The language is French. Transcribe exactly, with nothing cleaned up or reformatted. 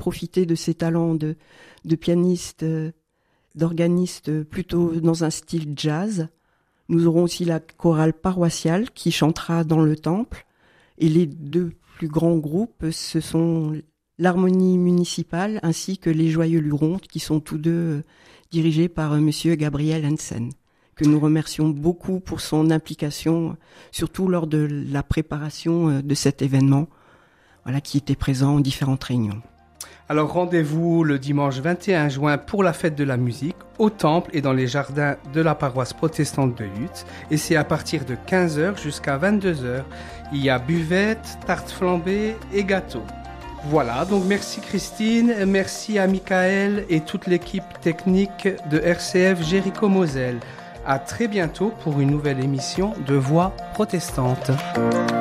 profiter de ses talents de, de pianiste, euh, d'organiste plutôt dans un style jazz. Nous aurons aussi la chorale paroissiale qui chantera dans le temple. Et les deux plus grands groupes, ce sont l'harmonie municipale ainsi que les Joyeux Lurons, qui sont tous deux dirigés par monsieur Gabriel Hansen, que nous remercions beaucoup pour son implication, surtout lors de la préparation de cet événement, voilà, qui était présent en différentes réunions. Alors rendez-vous le dimanche vingt et un juin pour la fête de la musique au temple et dans les jardins de la paroisse protestante de Yutz. Et c'est à partir de quinze heures jusqu'à vingt-deux heures. Il y a buvette, tarte flambée et gâteau. Voilà, donc merci Christine, merci à Michael et toute l'équipe technique de R C F Jéricho-Moselle. À très bientôt pour une nouvelle émission de Voix protestante.